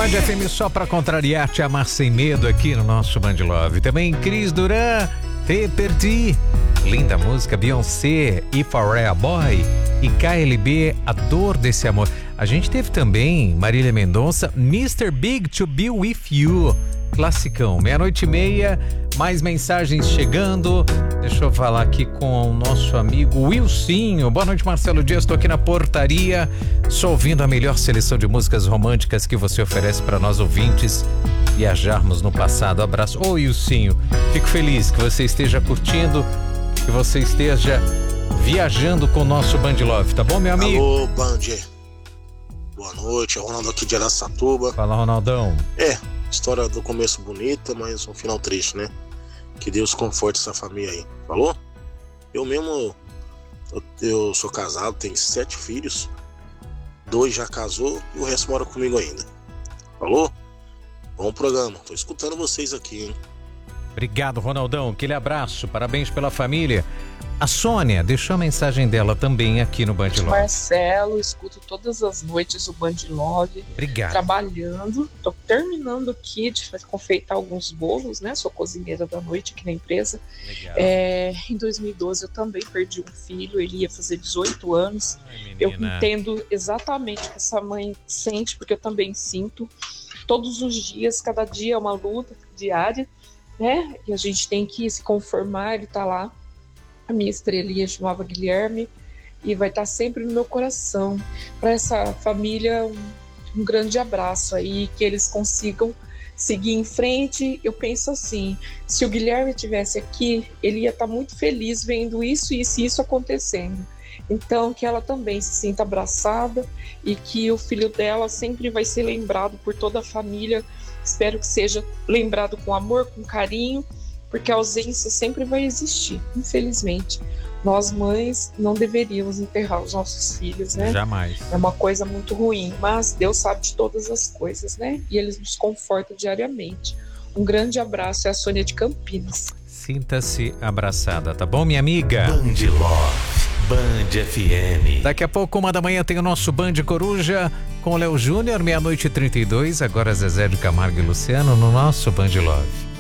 Band FM só pra contrariar, te amar sem medo aqui no nosso Band Love. Também Cris Duran, Te Perdi. Linda música, Beyoncé, If I Were a Boy. E KLB, A Dor Desse Amor. A gente teve também Marília Mendonça, Mr. Big to Be With You. Classicão, 00:30, mais mensagens chegando. Deixa eu falar aqui com o nosso amigo Wilsinho. Boa noite, Marcelo Dias, estou aqui na portaria, só ouvindo a melhor seleção de músicas românticas que você oferece para nós ouvintes viajarmos no passado. Abraço. Ô Wilsinho, fico feliz que você esteja curtindo, que você esteja viajando com o nosso Band Love, tá bom, meu amigo? Alô, Band. Boa noite, é o Ronaldo aqui de Araçatuba. Fala, Ronaldão. História do começo bonita, mas um final triste, né? Que Deus conforte essa família aí. Falou? Eu mesmo, eu sou casado, tenho 7 filhos. 2 já casou e o resto mora comigo ainda. Falou? Bom programa, tô escutando vocês aqui, hein? Obrigado, Ronaldão. Aquele abraço, parabéns pela família. A Sônia deixou a mensagem dela também aqui no Band Love. Marcelo, escuto todas as noites o Band Love. Obrigado. Trabalhando, tô terminando aqui de confeitar alguns bolos, né? Sou cozinheira da noite aqui na empresa. Legal. Em 2012 eu também perdi um filho, ele ia fazer 18 anos. Ai, Eu entendo exatamente o que essa mãe sente, porque eu também sinto. Todos os dias, cada dia é uma luta diária, né? E a gente tem que se conformar, ele tá lá. A minha estrelinha chamava Guilherme e vai estar sempre no meu coração. Para essa família, um grande abraço aí, que eles consigam seguir em frente. Eu penso assim, se o Guilherme estivesse aqui, ele ia estar muito feliz vendo isso e isso acontecendo. Então, que ela também se sinta abraçada e que o filho dela sempre vai ser lembrado por toda a família. Espero que seja lembrado com amor, com carinho, porque a ausência sempre vai existir, infelizmente. Nós, mães, não deveríamos enterrar os nossos filhos, né? Jamais. É uma coisa muito ruim, mas Deus sabe de todas as coisas, né? E Ele nos conforta diariamente. Um grande abraço, é a Sônia de Campinas. Sinta-se abraçada, tá bom, minha amiga? Band Love, Band FM. Daqui a pouco, 1h tem o nosso Band Coruja com o Léo Júnior, 00:32. Agora Zezé de Camargo e Luciano no nosso Band Love.